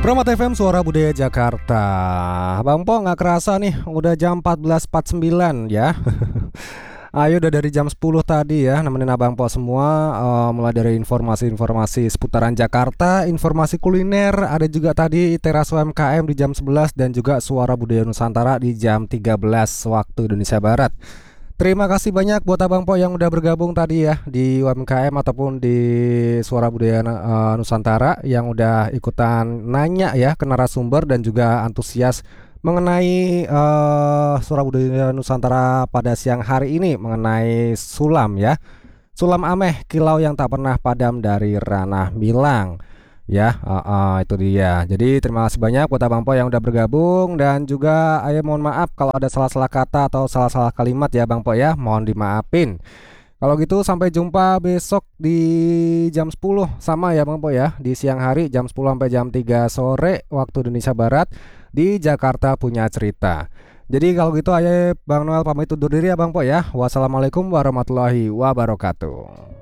Promat FM Suara Budaya Jakarta. Bang Po nggak kerasa nih udah jam 14.49 ya. Ayo udah dari jam 10 tadi ya nemenin Abang Po semua, mulai dari informasi-informasi seputaran Jakarta, informasi kuliner, ada juga tadi teras UMKM di jam 11 dan juga Suara Budaya Nusantara di jam 13 waktu Indonesia Barat. Terima kasih banyak buat Abang Po yang udah bergabung tadi ya di UMKM ataupun di Suara Budaya Nusantara, yang udah ikutan nanya ya ke narasumber dan juga antusias mengenai Suara Budaya Nusantara pada siang hari ini mengenai sulam ya. Sulam Ameh, kilau yang tak pernah padam dari Ranah Milang. Ya, itu dia. Jadi terima kasih banyak buat Abang Po yang udah bergabung, dan juga ayo mohon maaf kalau ada salah-salah kata atau salah-salah kalimat ya Bang Po ya, mohon dimaafin. Kalau gitu sampai jumpa besok di jam 10 sama ya Bang Po ya, di siang hari jam 10 sampai jam 3 sore waktu Indonesia Barat di Jakarta Punya Cerita. Jadi kalau gitu ayo Bang Noel pamit undur diri ya Bang Po ya. Wassalamualaikum warahmatullahi wabarakatuh.